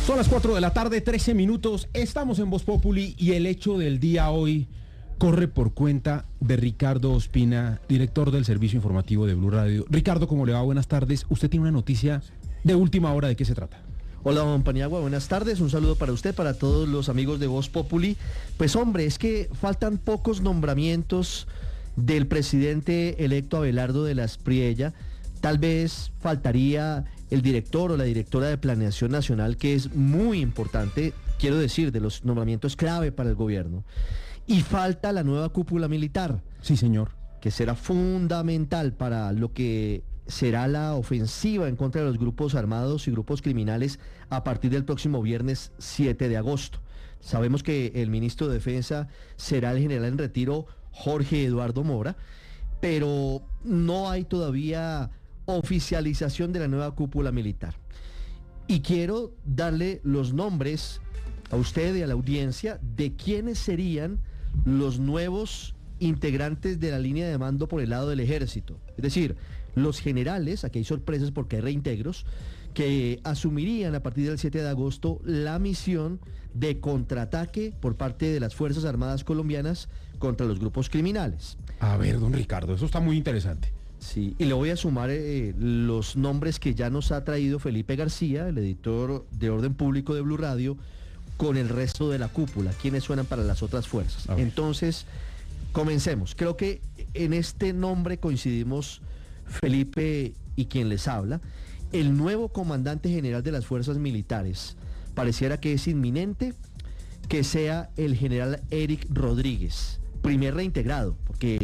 Son las 4 de la tarde, 13 minutos. Estamos en Voz Populi y el hecho del día hoy corre por cuenta de Ricardo Ospina, director del servicio informativo de Blue Radio. Ricardo, ¿cómo le va? Buenas tardes. Usted tiene una noticia de última hora. ¿De qué se trata? Hola, don Paniagua, buenas tardes. Un saludo para usted, para todos los amigos de Voz Populi. Pues hombre, es que faltan pocos nombramientos del presidente electo Abelardo de la Espriella. Tal vez faltaría el director o la directora de Planeación Nacional, que es muy importante, quiero decir, de los nombramientos clave para el gobierno. Y falta la nueva cúpula militar. Sí, señor. Que será fundamental para lo que será la ofensiva en contra de los grupos armados y grupos criminales a partir del próximo viernes 7 de agosto. Sabemos que el ministro de Defensa será el general en retiro Jorge Eduardo Mora, pero no hay todavía oficialización de la nueva cúpula militar. Y quiero darle los nombres a usted y a la audiencia de quiénes serían los nuevos integrantes de la línea de mando por el lado del ejército. Es decir, los generales, aquí hay sorpresas porque hay reintegros, que asumirían a partir del 7 de agosto la misión de contraataque por parte de las Fuerzas Armadas colombianas contra los grupos criminales. A ver, don Ricardo, eso está muy interesante. Sí, y le voy a sumar los nombres que ya nos ha traído Felipe García, el editor de Orden Público de Blue Radio, con el resto de la cúpula, quienes suenan para las otras fuerzas. Entonces, comencemos. Creo que en este nombre coincidimos Felipe y quien les habla. El nuevo comandante general de las fuerzas militares pareciera que es inminente que sea el general Eric Rodríguez, primer reintegrado, porque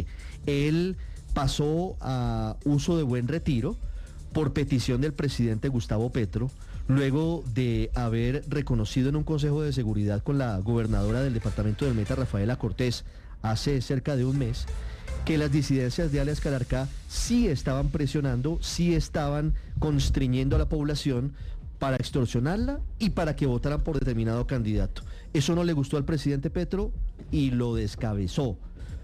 él pasó a uso de buen retiro por petición del presidente Gustavo Petro, luego de haber reconocido en un consejo de seguridad con la gobernadora del departamento del Meta, Rafaela Cortés, hace cerca de un mes, que las disidencias de alias Calarcá sí estaban presionando, sí estaban constriñendo a la población para extorsionarla y para que votaran por determinado candidato. Eso no le gustó al presidente Petro y lo descabezó.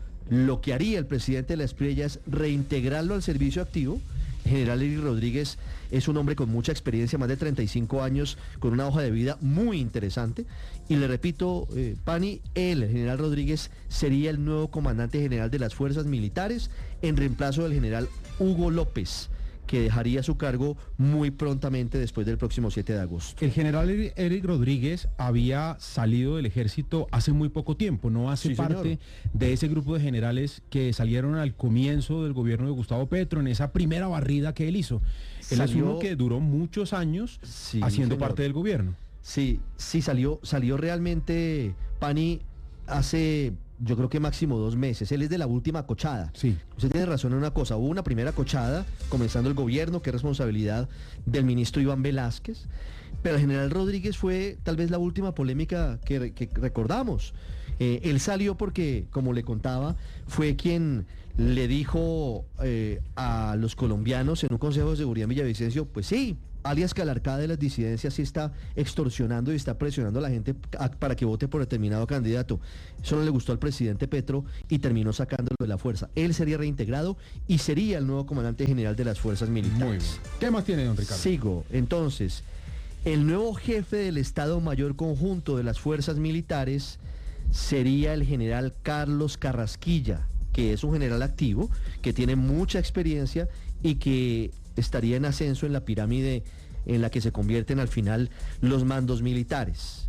Lo que haría el presidente de la Espriella es reintegrarlo al servicio activo. El general Eric Rodríguez es un hombre con mucha experiencia, más de 35 años, con una hoja de vida muy interesante. Y le repito, Pani, el general Rodríguez sería el nuevo comandante general de las fuerzas militares en reemplazo del general Hugo López, que dejaría su cargo muy prontamente después del próximo 7 de agosto. El general Eric Rodríguez había salido del ejército hace muy poco tiempo, no hace parte de ese grupo de generales que salieron al comienzo del gobierno de Gustavo Petro, en esa primera barrida que él hizo. Él es uno que duró muchos años haciendo parte del gobierno. Sí, salió realmente, Pani, hace, yo creo que máximo 2 meses. Él es de la última cochada. Sí. Usted tiene razón en una cosa. Hubo una primera cochada comenzando el gobierno, que es responsabilidad del ministro Iván Velázquez. Pero el general Rodríguez fue tal vez la última polémica que recordamos. Él salió porque, como le contaba, fue quien le dijo a los colombianos en un consejo de seguridad en Villavicencio, pues sí, alias Calarcá de las disidencias sí está extorsionando y está presionando a la gente para que vote por determinado candidato. Eso no le gustó al presidente Petro y terminó sacándolo de la fuerza. Él sería reintegrado y sería el nuevo comandante general de las fuerzas militares. Muy bien. ¿Qué más tiene, don Ricardo? Sigo. Entonces, el nuevo jefe del Estado Mayor Conjunto de las fuerzas militares sería el general Carlos Carrasquilla, que es un general activo, que tiene mucha experiencia y que estaría en ascenso en la pirámide en la que se convierten al final los mandos militares.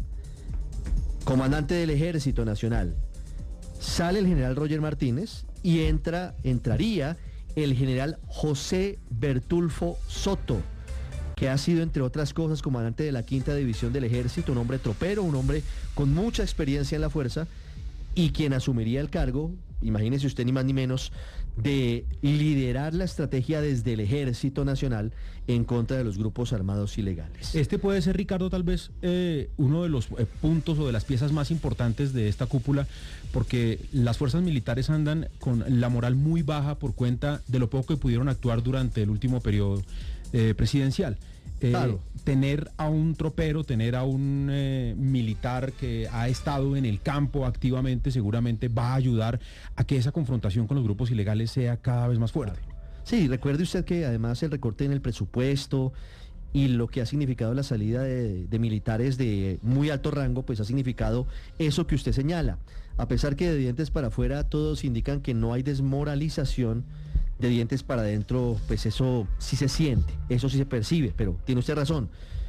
Comandante del Ejército Nacional, sale el general Roger Martínez y entraría el general José Bertulfo Soto, que ha sido, entre otras cosas, comandante de la 5ª División del Ejército, un hombre tropero, un hombre con mucha experiencia en la fuerza, y quien asumiría el cargo, imagínese usted ni más ni menos, de liderar la estrategia desde el Ejército Nacional en contra de los grupos armados ilegales. Este puede ser, Ricardo, tal vez uno de los puntos o de las piezas más importantes de esta cúpula, porque las fuerzas militares andan con la moral muy baja por cuenta de lo poco que pudieron actuar durante el último periodo presidencial. Claro. Tener a un tropero, tener a un militar que ha estado en el campo activamente, seguramente va a ayudar a que esa confrontación con los grupos ilegales sea cada vez más fuerte. Sí, recuerde usted que además el recorte en el presupuesto y lo que ha significado la salida de militares de muy alto rango, pues ha significado eso que usted señala. A pesar que de dientes para afuera todos indican que no hay desmoralización, de dientes para adentro, pues eso sí se siente, eso sí se percibe, pero tiene usted razón.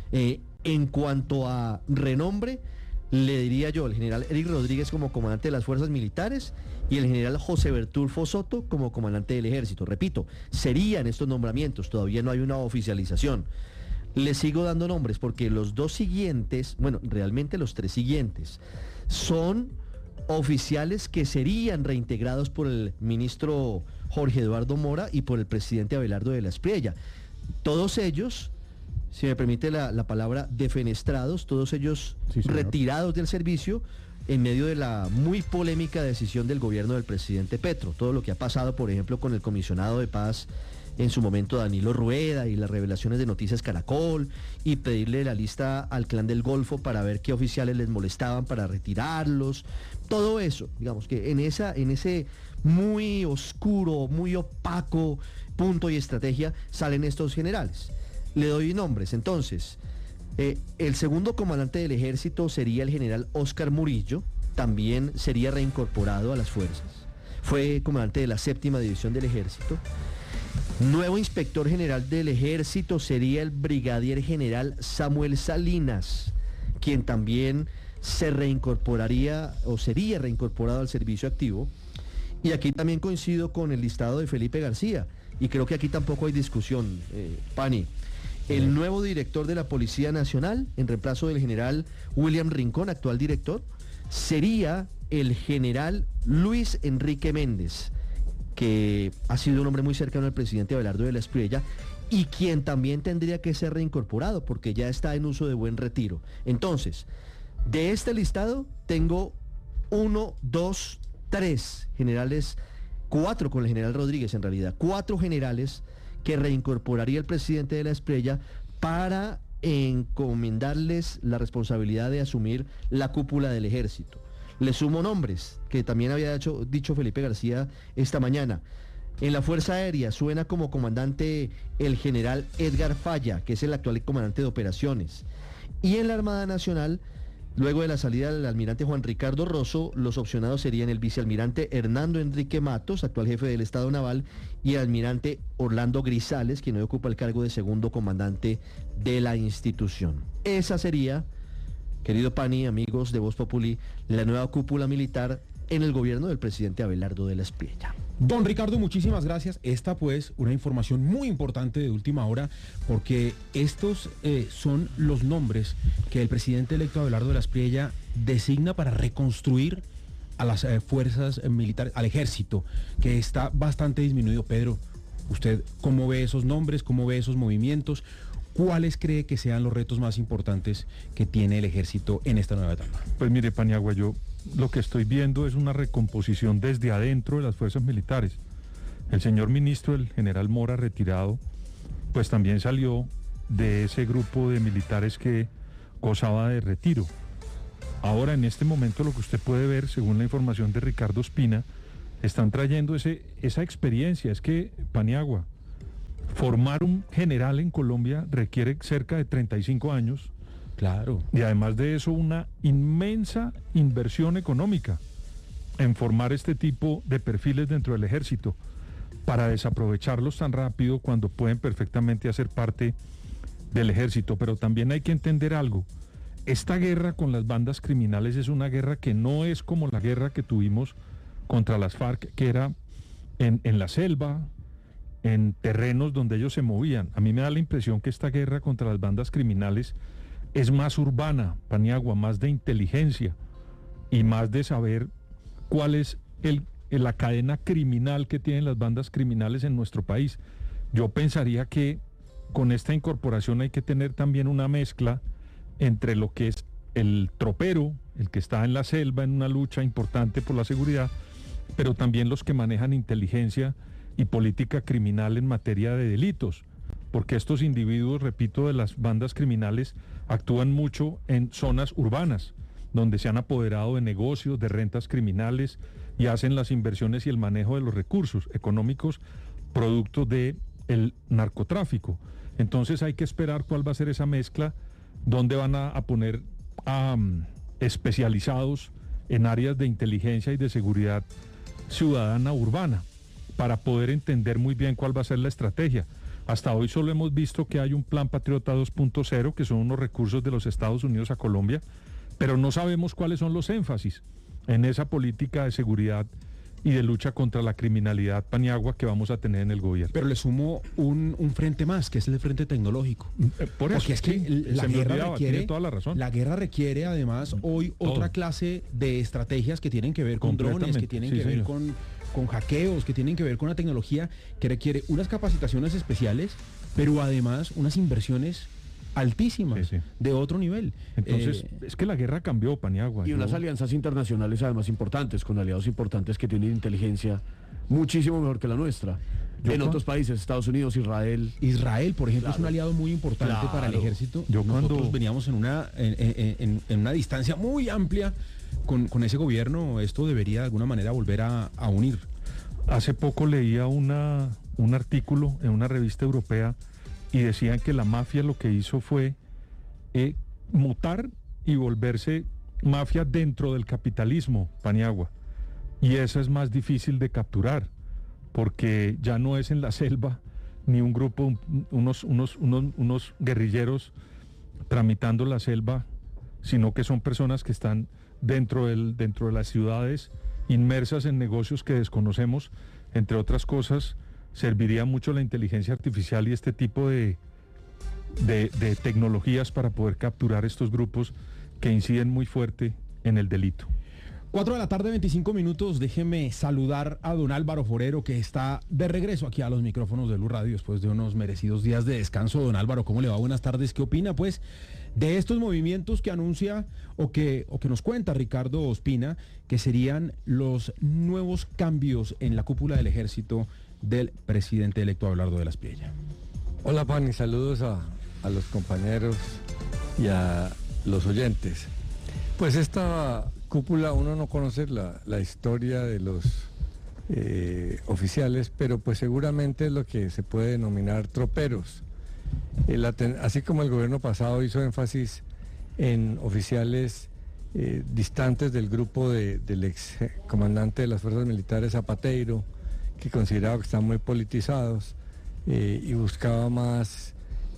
En cuanto a renombre, le diría yo, el general Eric Rodríguez como comandante de las fuerzas militares y el general José Bertulfo Soto como comandante del ejército. Repito, serían estos nombramientos, todavía no hay una oficialización. Le sigo dando nombres porque los dos siguientes, bueno, realmente los tres siguientes, son oficiales que serían reintegrados por el ministro Jorge Eduardo Mora y por el presidente Abelardo de la Espriella. Todos ellos, si me permite la palabra, defenestrados, todos ellos retirados del servicio en medio de la muy polémica decisión del gobierno del presidente Petro. Todo lo que ha pasado, por ejemplo, con el comisionado de paz en su momento Danilo Rueda y las revelaciones de Noticias Caracol y pedirle la lista al Clan del Golfo para ver qué oficiales les molestaban para retirarlos. Todo eso, digamos que en ese muy oscuro, muy opaco punto y estrategia salen estos generales. Le doy nombres, entonces, el segundo comandante del ejército sería el general Óscar Murillo, también sería reincorporado a las fuerzas. Fue comandante de la 7ª división del ejército. Nuevo inspector general del ejército sería el brigadier general Samuel Salinas, quien también se reincorporaría o sería reincorporado al servicio activo. Y aquí también coincido con el listado de Felipe García, y creo que aquí tampoco hay discusión, Pani. El nuevo director de la Policía Nacional, en reemplazo del general William Rincón, actual director, sería el general Luis Enrique Méndez, que ha sido un hombre muy cercano al presidente Abelardo de la Espriella y quien también tendría que ser reincorporado porque ya está en uso de buen retiro. Entonces, de este listado tengo 1, 2, 3 generales, 4 con el general Rodríguez en realidad, 4 generales que reincorporaría el presidente de la Espriella para encomendarles la responsabilidad de asumir la cúpula del ejército. Le sumo nombres que también había dicho Felipe García esta mañana. En la Fuerza Aérea suena como comandante el general Edgar Falla, que es el actual comandante de operaciones. Y en la Armada Nacional, luego de la salida del almirante Juan Ricardo Rosso, los opcionados serían el vicealmirante Hernando Enrique Matos, actual jefe del Estado Naval, y el almirante Orlando Grisales, quien hoy ocupa el cargo de segundo comandante de la institución. Esa sería, querido Pani, amigos de Voz Populi, la nueva cúpula militar en el gobierno del presidente Abelardo de la Espriella. Don Ricardo, muchísimas gracias. Esta pues una información muy importante de última hora, porque estos son los nombres que el presidente electo Abelardo de la Espriella designa para reconstruir a las fuerzas militares, al ejército, que está bastante disminuido. Pedro, ¿usted cómo ve esos nombres, cómo ve esos movimientos? ¿Cuáles cree que sean los retos más importantes que tiene el ejército en esta nueva etapa? Pues mire, Paniagua, yo lo que estoy viendo es una recomposición desde adentro de las fuerzas militares. El señor ministro, el general Mora, retirado, pues también salió de ese grupo de militares que gozaba de retiro. Ahora, en este momento, lo que usted puede ver, según la información de Ricardo Espina, están trayendo esa experiencia. Es que, Paniagua, formar un general en Colombia requiere cerca de 35 años. Claro. Y además de eso, una inmensa inversión económica en formar este tipo de perfiles dentro del ejército para desaprovecharlos tan rápido cuando pueden perfectamente hacer parte del ejército. Pero también hay que entender algo. Esta guerra con las bandas criminales es una guerra que no es como la guerra que tuvimos contra las FARC, que era en la selva, en terrenos donde ellos se movían. A mí me da la impresión que esta guerra contra las bandas criminales es más urbana, Paniagua, más de inteligencia y más de saber cuál es la cadena criminal que tienen las bandas criminales en nuestro país. Yo pensaría que con esta incorporación hay que tener también una mezcla entre lo que es el tropero, el que está en la selva en una lucha importante por la seguridad, pero también los que manejan inteligencia y política criminal en materia de delitos, porque estos individuos, repito, de las bandas criminales actúan mucho en zonas urbanas, donde se han apoderado de negocios, de rentas criminales y hacen las inversiones y el manejo de los recursos económicos producto del narcotráfico. Entonces hay que esperar cuál va a ser esa mezcla, dónde van a poner a especializados en áreas de inteligencia y de seguridad ciudadana urbana, para poder entender muy bien cuál va a ser la estrategia. Hasta hoy solo hemos visto que hay un plan Patriota 2.0, que son unos recursos de los Estados Unidos a Colombia, pero no sabemos cuáles son los énfasis en esa política de seguridad y de lucha contra la criminalidad, Paniagua, que vamos a tener en el gobierno. Pero le sumo un frente más, que es el frente tecnológico. Por eso, porque es que la guerra requiere, tiene toda la razón. La guerra requiere además hoy otra clase de estrategias que tienen que ver con drones, que tienen que ver con hackeos, que tienen que ver con una tecnología que requiere unas capacitaciones especiales, pero además unas inversiones altísimas, de otro nivel. Entonces, es que la guerra cambió, Paniagua. Y unas alianzas internacionales además importantes, con aliados importantes que tienen inteligencia muchísimo mejor que la nuestra. En otros países, Estados Unidos, Israel. Israel, por ejemplo, es un aliado muy importante para el ejército. Nosotros veníamos en una distancia muy amplia con ese gobierno. Esto debería de alguna manera volver a unir. Hace poco leía un artículo en una revista europea y decían que la mafia lo que hizo fue mutar y volverse mafia dentro del capitalismo, Paniagua. Y esa es más difícil de capturar, porque ya no es en la selva ni un grupo, unos guerrilleros tramitando la selva, sino que son personas que están dentro de las ciudades, inmersas en negocios que desconocemos. Entre otras cosas, serviría mucho la inteligencia artificial y este tipo de tecnologías para poder capturar estos grupos que inciden muy fuerte en el delito. 4:25 p.m, déjeme saludar a don Álvaro Forero, que está de regreso aquí a los micrófonos de Blue Radio después de unos merecidos días de descanso. Don Álvaro, ¿cómo le va? Buenas tardes. ¿Qué opina, pues, de estos movimientos que anuncia o que nos cuenta Ricardo Ospina, que serían los nuevos cambios en la cúpula del ejército del presidente electo Abelardo de la Espriella? Hola, Pani, saludos a los compañeros y a los oyentes. Pues esta cúpula, uno no conoce la historia de los oficiales, pero pues seguramente es lo que se puede denominar troperos. Así como el gobierno pasado hizo énfasis en oficiales distantes del grupo del ex comandante de las fuerzas militares, Zapateiro, que consideraba que están muy politizados, y buscaba más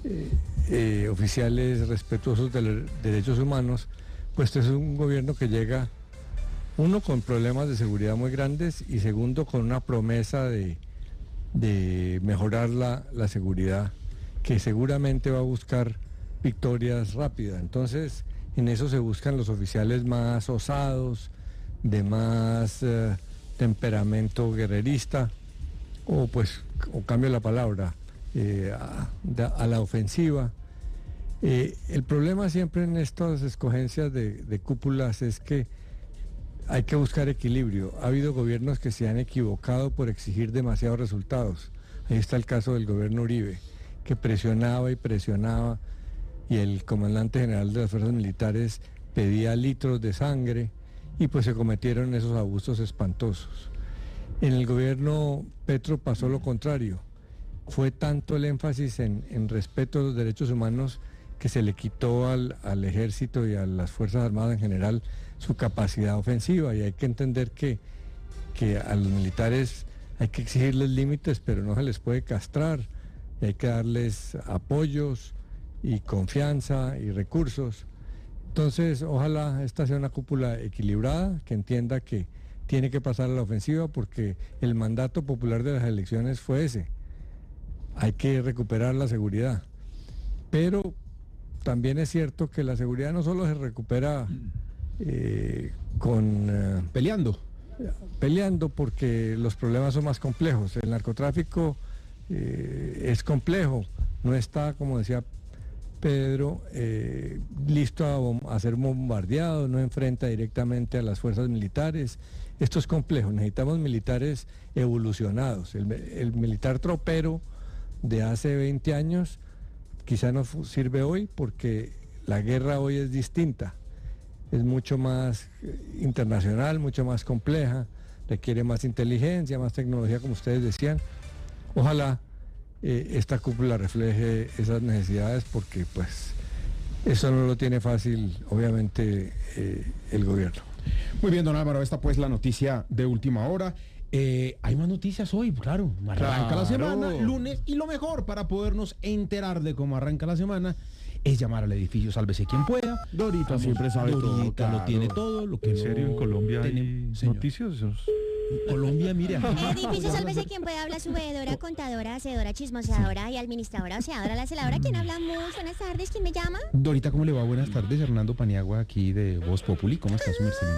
oficiales respetuosos de los derechos humanos, pues este es un gobierno que llega, uno, con problemas de seguridad muy grandes, y segundo, con una promesa de mejorar la seguridad, que seguramente va a buscar victorias rápidas. Entonces, en eso se buscan los oficiales más osados, de más temperamento guerrerista, o cambio la palabra, a la ofensiva. El problema siempre en estas escogencias de cúpulas es que hay que buscar equilibrio. Ha habido gobiernos que se han equivocado por exigir demasiados resultados. Ahí está el caso del gobierno Uribe, que presionaba y presionaba, y el comandante general de las fuerzas militares pedía litros de sangre, y pues se cometieron esos abusos espantosos. En el gobierno Petro pasó lo contrario. Fue tanto el énfasis en respeto a los derechos humanos que se le quitó al ejército y a las Fuerzas Armadas en general su capacidad ofensiva, y hay que entender que a los militares hay que exigirles límites, pero no se les puede castrar, y hay que darles apoyos y confianza y recursos. Entonces, ojalá esta sea una cúpula equilibrada, que entienda que tiene que pasar a la ofensiva, porque el mandato popular de las elecciones fue ese. Hay que recuperar la seguridad. Pero también es cierto que la seguridad no solo se recupera peleando, porque los problemas son más complejos. El narcotráfico es complejo, no está, como decía Pedro, listo a ser bombardeado, no enfrenta directamente a las fuerzas militares. Esto es complejo, necesitamos militares evolucionados. El militar tropero de hace 20 años quizá no sirve hoy, porque la guerra hoy es distinta, es mucho más internacional, mucho más compleja, requiere más inteligencia, más tecnología, como ustedes decían. Ojalá esta cúpula refleje esas necesidades, porque pues eso no lo tiene fácil, obviamente, el gobierno. Muy bien, don Álvaro, esta pues la noticia de última hora. Hay más noticias hoy, claro. Arranca la semana, lunes, y lo mejor para podernos enterar de cómo arranca la semana es llamar al edificio Sálvese Quien Pueda. Dorita siempre sabe todo. Dorita lo tiene todo. Lo que ¿En serio en Colombia hay noticias? Colombia, mire. Edificio Sálvese Quien Pueda, habla su veedora, contadora, hacedora, chismoseadora y administradora, oseadora, la celadora. ¿Quién habla? Muy buenas tardes, ¿quién me llama? Dorita, ¿cómo le va? Buenas tardes, Hernando Paniagua, aquí de Voz Populi. ¿Cómo está su merced?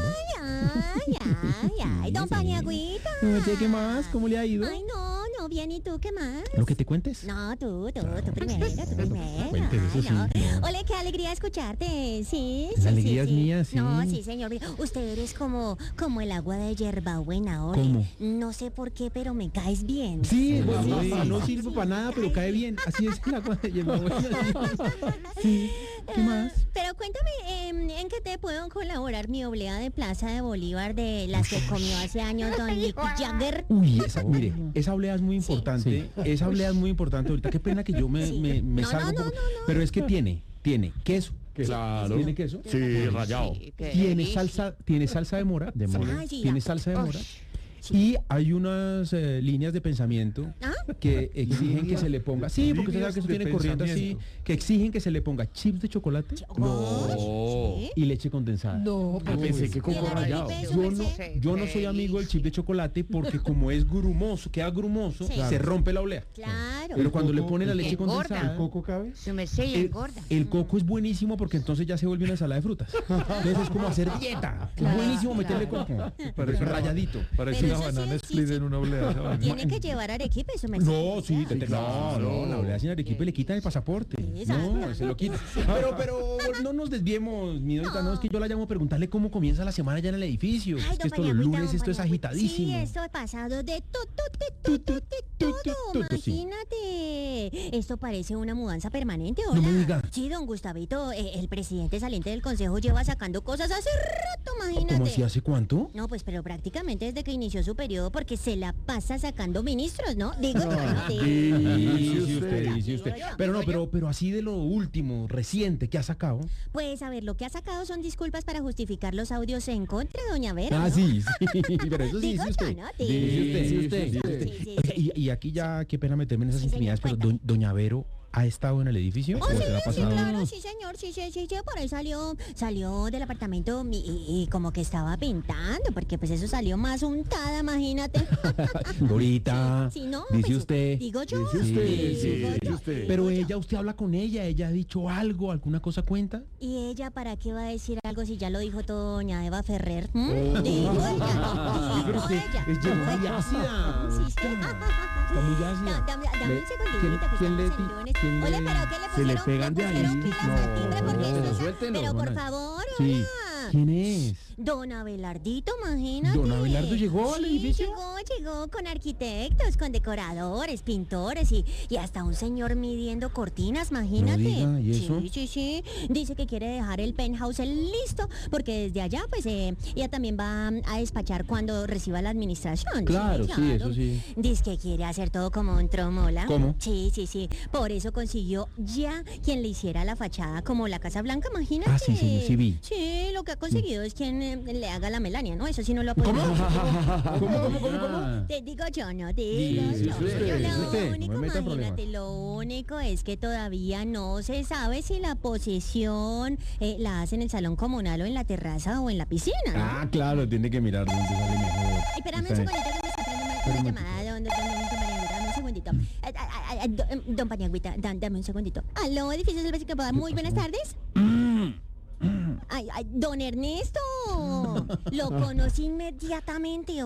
Ay, don Paniagüita. ¿Qué más? ¿Cómo le ha ido? Ay, no, bien, ¿y tú qué más? ¿Lo que te cuentes? No, tú primero. Cuentes, eso sí, no. Ole, qué alegría escucharte, sí. La alegría es mía, sí. No, sí, señor. Usted eres como el agua de hierbabuena, Ole. ¿Cómo? No sé por qué, pero me caes bien. Sí, bueno, no sirve para nada, pero cae bien. Así es el agua de hierbabuena. Sí. ¿Qué más? Pero cuéntame, ¿en qué te puedo colaborar mi oblea de Plaza de Bolívar de las que comió hace años don Mick Jagger? Uy, mire, esa oblea es muy importante. Sí. Esa oblea es muy importante. Ahorita qué pena que yo me salgo. No, pero es que tiene queso. Claro. ¿Tiene queso? Sí, rallado. Tiene salsa de mora. Tiene salsa de mora. Y hay unas líneas de pensamiento que exigen que se le ponga. Sí, porque usted sabe que eso tiene corriente así. Que exigen que se le ponga chips de chocolate. No. Y leche condensada. No, pensé que coco rallado. Yo no soy amigo del chip de chocolate porque como es grumoso, queda grumoso, se rompe la oblea. Claro. Pero cuando le pone la leche condensada, ¿el coco cabe? Su merced y engorda. El coco es buenísimo porque entonces ya se vuelve una ensalada de frutas. Entonces es como hacer dieta. Es buenísimo meterle coco. Parece rayadito. Parece una banana split en una oblea. Tiene que llevar arequipe, su merced. No, sí, no, la oblea sin arequipe le quitan el pasaporte. No, se lo quitan. Pero no nos desviemos, mi Dorita, no, es que yo la llamo a preguntarle cómo comienza la semana ya en el edificio. Ay, es que esto los lunes, esto es agitadísimo. Sí, esto ha pasado de todo, imagínate. Esto parece una mudanza permanente, ¿o no me diga? Sí, don Gustavito, el presidente saliente del consejo lleva sacando cosas hace rato, imagínate. ¿Cómo así? ¿Hace cuánto? No, pues, pero prácticamente desde que inició su periodo, porque se la pasa sacando ministros, ¿no? Digo yo, ¿no? Dice usted. Pero así de lo último, reciente, ¿qué ha sacado? Pues, a ver, lo que ha sacado son disculpas para justificar los audios en contra de doña Vera, ¿no? Sí, pero eso sí dice usted. Dice usted. Y aquí ya, qué pena meterme en esas intimidades, pero doña Vero ¿ha estado en el edificio? Oh, sí, claro, sí, señor, sí, por ahí salió del apartamento y como que estaba pintando, porque pues eso salió más untada, imagínate. Dorita, sí, no, dice pues, usted. Digo yo. Dice usted. Pero usted habla con ella ha dicho algo, alguna cosa cuenta. ¿Y ella para qué va a decir algo si ya lo dijo todo doña Eva Ferrer? Digo ella. Es muy ácida. Sí. Está muy ácida. Dame un segundito. Oye, pero ¿qué le pusieron? Se le pegan de ahí. Pero por favor, sí. ¿Quién es? Don Abelardito, imagínate. ¿Don Abelardo llegó al edificio? Llegó con arquitectos, con decoradores, pintores y hasta un señor midiendo cortinas, imagínate. No diga, ¿y eso? Sí. Dice que quiere dejar el penthouse listo, porque desde allá, pues, ella también va a despachar cuando reciba la administración. Claro, sí, eso sí. Dice que quiere hacer todo como un tromola. ¿Cómo? Sí. Por eso consiguió ya quien le hiciera la fachada como la Casa Blanca, imagínate. Ah, sí, señor, sí vi. Sí, lo que ha conseguido es quien le haga la Melania, ¿no? Eso sí no lo ha podido. ¿Cómo? Te digo yo, no te digo yo. Lo único, imagínate, lo único es que todavía no se sabe si la posesión la hace en el salón comunal o en la terraza o en la piscina, ¿no? Ah, claro, tiene que mirar dónde sale mejor. Ay, espérame un segundito que me está entrando una llamada. Un segundito. Don Paniagüita, dame un segundito. Aló, edificio Sálvese Quien Pueda. Muy buenas tardes. Ay, don Ernesto. Lo conocí inmediatamente,